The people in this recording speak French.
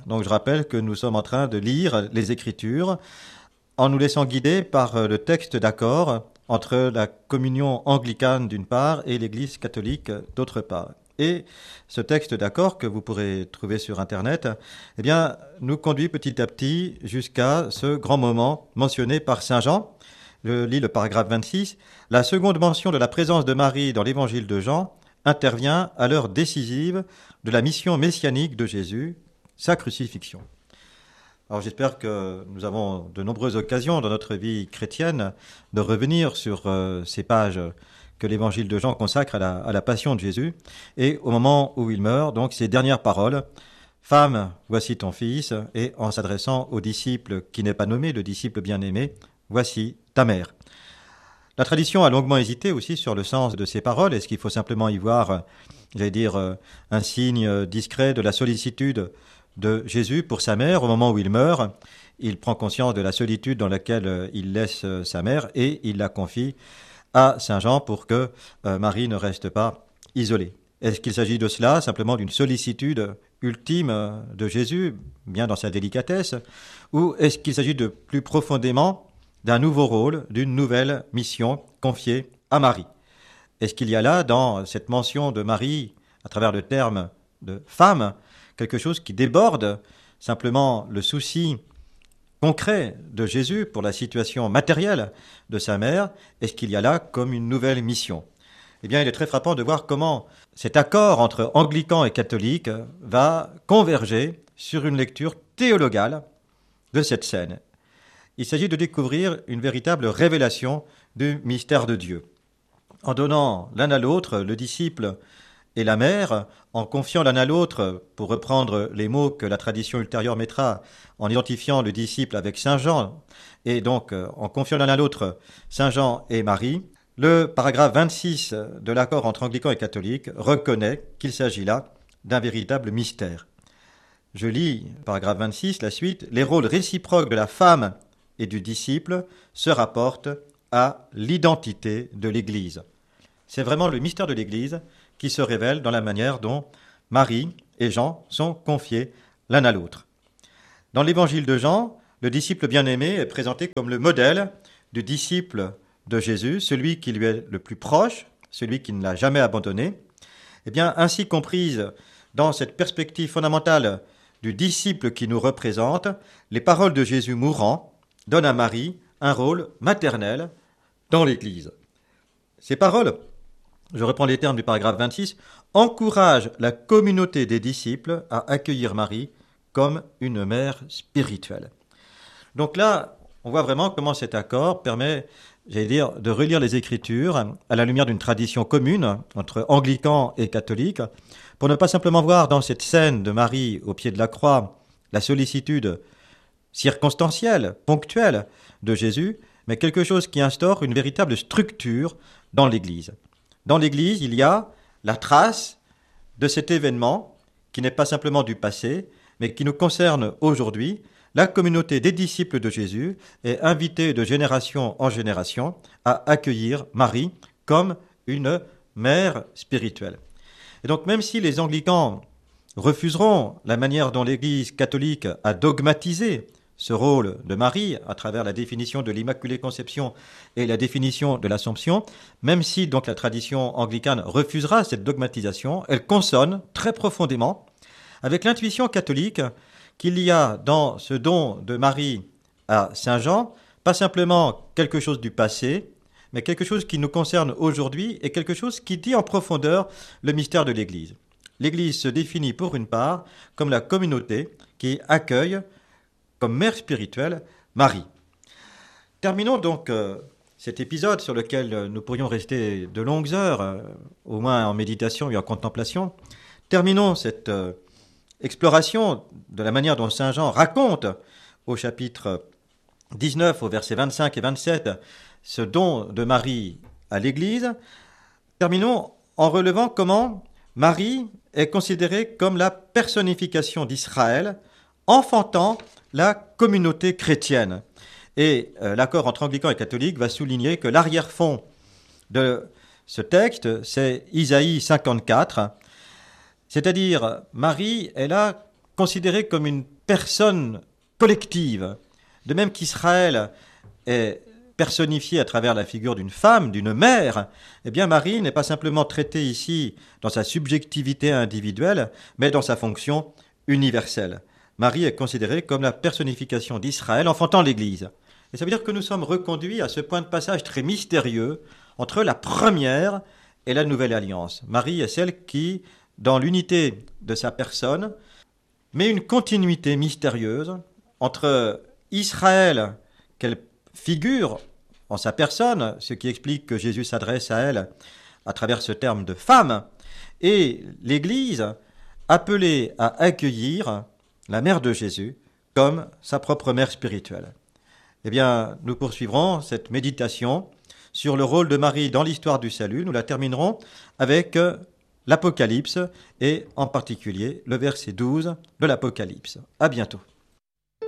Donc je rappelle que nous sommes en train de lire les Écritures en nous laissant guider par le texte d'accord entre la communion anglicane d'une part et l'Église catholique d'autre part. Et ce texte d'accord que vous pourrez trouver sur Internet, eh bien, nous conduit petit à petit jusqu'à ce grand moment mentionné par Saint Jean. Je lis le paragraphe 26. La seconde mention de la présence de Marie dans l'évangile de Jean intervient à l'heure décisive de la mission messianique de Jésus, sa crucifixion. Alors j'espère que nous avons de nombreuses occasions dans notre vie chrétienne de revenir sur ces pages que l'évangile de Jean consacre à la passion de Jésus. Et au moment où il meurt, donc ces dernières paroles, « Femme, voici ton fils », et en s'adressant au disciple qui n'est pas nommé, le disciple bien-aimé, « Voici ta mère ». La tradition a longuement hésité aussi sur le sens de ces paroles. Est-ce qu'il faut simplement y voir, un signe discret de la sollicitude de Jésus pour sa mère au moment où il meurt? Il prend conscience de la solitude dans laquelle il laisse sa mère et il la confie à Saint Jean pour que Marie ne reste pas isolée. Est-ce qu'il s'agit de cela, simplement d'une sollicitude ultime de Jésus, bien dans sa délicatesse, ou est-ce qu'il s'agit de plus profondément d'un nouveau rôle, d'une nouvelle mission confiée à Marie? Est-ce qu'il y a là, dans cette mention de Marie, à travers le terme de femme, quelque chose qui déborde simplement le souci concret de Jésus pour la situation matérielle de sa mère? Est-ce qu'il y a là comme une nouvelle mission? Eh bien, il est très frappant de voir comment cet accord entre anglicans et catholiques va converger sur une lecture théologale de cette scène. Il s'agit de découvrir une véritable révélation du mystère de Dieu. En donnant l'un à l'autre, le disciple et la mère, en confiant l'un à l'autre, pour reprendre les mots que la tradition ultérieure mettra, en identifiant le disciple avec Saint Jean, et donc en confiant l'un à l'autre Saint Jean et Marie, le paragraphe 26 de l'accord entre anglicans et catholiques reconnaît qu'il s'agit là d'un véritable mystère. Je lis, paragraphe 26, la suite. Les rôles réciproques de la femme et du disciple se rapportent à l'identité de l'Église. C'est vraiment le mystère de l'Église qui se révèle dans la manière dont Marie et Jean sont confiés l'un à l'autre. Dans l'évangile de Jean, le disciple bien-aimé est présenté comme le modèle du disciple de Jésus, celui qui lui est le plus proche, celui qui ne l'a jamais abandonné. Eh bien, ainsi comprise dans cette perspective fondamentale du disciple qui nous représente, les paroles de Jésus mourant donnent à Marie un rôle maternel dans l'Église. Ces paroles, je reprends les termes du paragraphe 26, encouragent la communauté des disciples à accueillir Marie comme une mère spirituelle. Donc là, on voit vraiment comment cet accord permet, de relire les Écritures à la lumière d'une tradition commune entre anglicans et catholiques, pour ne pas simplement voir dans cette scène de Marie au pied de la croix la sollicitude circonstancielle, ponctuelle de Jésus, mais quelque chose qui instaure une véritable structure dans l'Église. Dans l'Église, il y a la trace de cet événement qui n'est pas simplement du passé, mais qui nous concerne aujourd'hui. La communauté des disciples de Jésus est invitée de génération en génération à accueillir Marie comme une mère spirituelle. Et donc même si les anglicans refuseront la manière dont l'Église catholique a dogmatisé ce rôle de Marie à travers la définition de l'Immaculée Conception et la définition de l'Assomption, même si donc la tradition anglicane refusera cette dogmatisation, elle consonne très profondément avec l'intuition catholique qu'il y a dans ce don de Marie à Saint Jean, pas simplement quelque chose du passé, mais quelque chose qui nous concerne aujourd'hui et quelque chose qui dit en profondeur le mystère de l'Église. L'Église se définit pour une part comme la communauté qui accueille comme mère spirituelle Marie. Terminons donc cet épisode sur lequel nous pourrions rester de longues heures, au moins en méditation et en contemplation. Terminons cette exploration de la manière dont Saint Jean raconte au chapitre 19, au versets 25 et 27, ce don de Marie à l'Église. Terminons en relevant comment Marie est considérée comme la personnification d'Israël, enfantant la communauté chrétienne. Et l'accord entre anglicans et catholiques va souligner que l'arrière-fond de ce texte, c'est Isaïe 54, c'est-à-dire Marie est là considérée comme une personne collective. De même qu'Israël est personnifié à travers la figure d'une femme, d'une mère, eh bien Marie n'est pas simplement traitée ici dans sa subjectivité individuelle, mais dans sa fonction universelle. Marie est considérée comme la personnification d'Israël enfantant l'Église. Et ça veut dire que nous sommes reconduits à ce point de passage très mystérieux entre la première et la nouvelle alliance. Marie est celle qui, dans l'unité de sa personne, met une continuité mystérieuse entre Israël, qu'elle figure en sa personne, ce qui explique que Jésus s'adresse à elle à travers ce terme de femme, et l'Église appelée à accueillir la mère de Jésus comme sa propre mère spirituelle. Eh bien, nous poursuivrons cette méditation sur le rôle de Marie dans l'histoire du salut. Nous la terminerons avec l'Apocalypse et en particulier le verset 12 de l'Apocalypse. À bientôt.